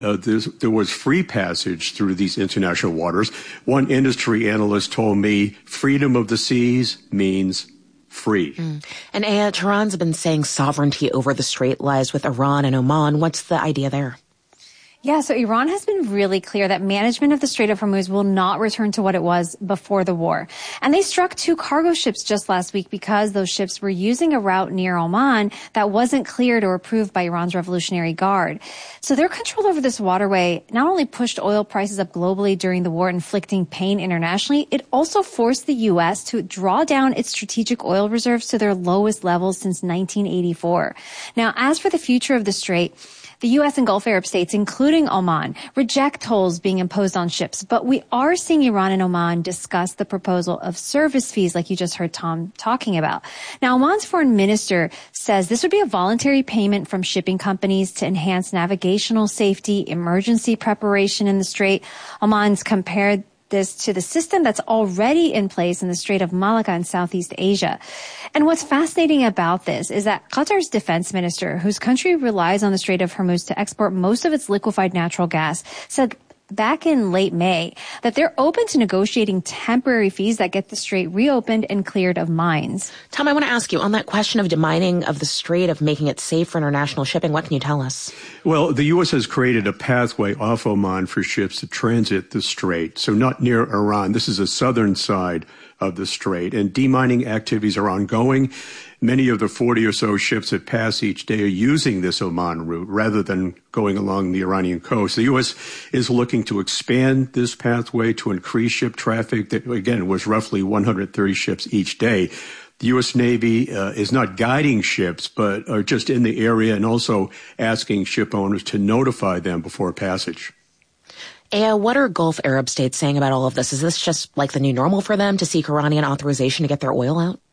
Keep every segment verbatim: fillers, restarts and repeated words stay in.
Uh, there was free passage through these international waters. One industry analyst told me freedom of the seas means free. Mm. And Aya, Tehran's been saying sovereignty over the strait lies with Iran and Oman. What's the idea there? Yeah, so Iran has been really clear that management of the Strait of Hormuz will not return to what it was before the war. And they struck two cargo ships just last week because those ships were using a route near Oman that wasn't cleared or approved by Iran's Revolutionary Guard. So their control over this waterway not only pushed oil prices up globally during the war, inflicting pain internationally, it also forced the U S to draw down its strategic oil reserves to their lowest levels since nineteen eighty-four. Now, as for the future of the strait, the U S and Gulf Arab states, including Oman, reject tolls being imposed on ships. But we are seeing Iran and Oman discuss the proposal of service fees, like you just heard Tom talking about. Now, Oman's foreign minister says this would be a voluntary payment from shipping companies to enhance navigational safety, emergency preparation in the strait. Oman's compared this to the system that's already in place in the Strait of Malacca in Southeast Asia. And what's fascinating about this is that Qatar's defense minister, whose country relies on the Strait of Hormuz to export most of its liquefied natural gas, said back in late May that they're open to negotiating temporary fees that get the strait reopened and cleared of mines. Tom, I want to ask you on that question of demining of the strait, of making it safe for international shipping. What can you tell us? Well, the U S has created a pathway off Oman for ships to transit the strait. So not near Iran. This is the southern side of the strait, and demining activities are ongoing. Many of the forty or so ships that pass each day are using this Oman route rather than going along the Iranian coast. The U S is looking to expand this pathway to increase ship traffic that, again, was roughly one hundred thirty ships each day. The U S Navy uh, is not guiding ships, but are just in the area and also asking ship owners to notify them before passage. Aya, what are Gulf Arab states saying about all of this? Is this just like the new normal for them to seek Iranian authorization to get their oil out?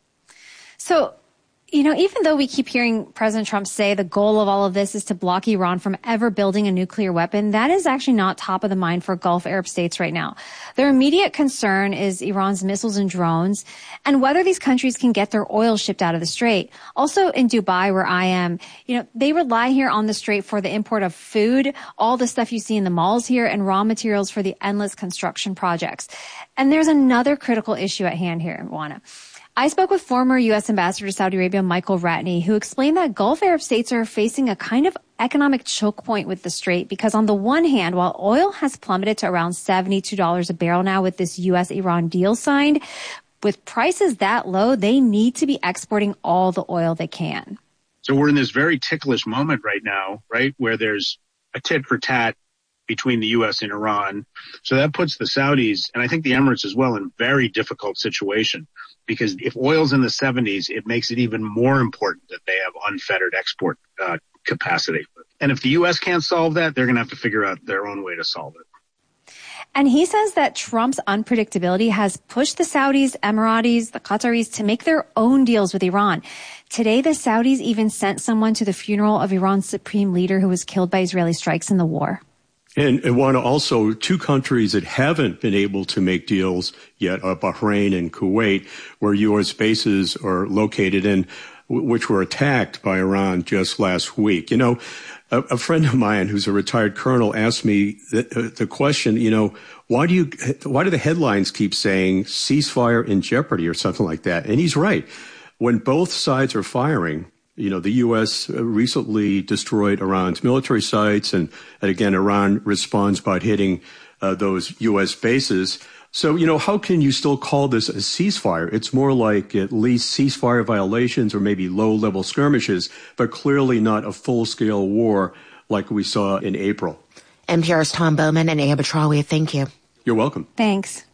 So, you know, even though we keep hearing President Trump say the goal of all of this is to block Iran from ever building a nuclear weapon, that is actually not top of the mind for Gulf Arab states right now. Their immediate concern is Iran's missiles and drones and whether these countries can get their oil shipped out of the strait. Also in Dubai, where I am, you know, they rely here on the strait for the import of food, all the stuff you see in the malls here, and raw materials for the endless construction projects. And there's another critical issue at hand here, Juana. I spoke with former U S Ambassador to Saudi Arabia, Michael Ratney, who explained that Gulf Arab states are facing a kind of economic choke point with the strait because on the one hand, while oil has plummeted to around seventy-two dollars a barrel now with this U S Iran deal signed, with prices that low, they need to be exporting all the oil they can. So we're in this very ticklish moment right now, right, where there's a tit for tat between the U S and Iran. So that puts the Saudis, and I think the Emirates as well, in a very difficult situation. Because if oil's in the seventies, it makes it even more important that they have unfettered export uh, capacity. And if the U S can't solve that, they're going to have to figure out their own way to solve it. And he says that Trump's unpredictability has pushed the Saudis, Emiratis, the Qataris to make their own deals with Iran. Today, the Saudis even sent someone to the funeral of Iran's supreme leader who was killed by Israeli strikes in the war. And I want to also, two countries that haven't been able to make deals yet are Bahrain and Kuwait, where U S bases are located and which were attacked by Iran just last week. You know, a, a friend of mine who's a retired colonel asked me the, the question, you know, why do you, why do the headlines keep saying ceasefire in jeopardy or something like that? And he's right. When both sides are firing, you know, the U S recently destroyed Iran's military sites, and, and again, Iran responds by hitting uh, those U S bases. So, you know, how can you still call this a ceasefire? It's more like at least ceasefire violations or maybe low-level skirmishes, but clearly not a full-scale war like we saw in April. N P R's Tom Bowman and Aya Batrawi, thank you. You're welcome. Thanks.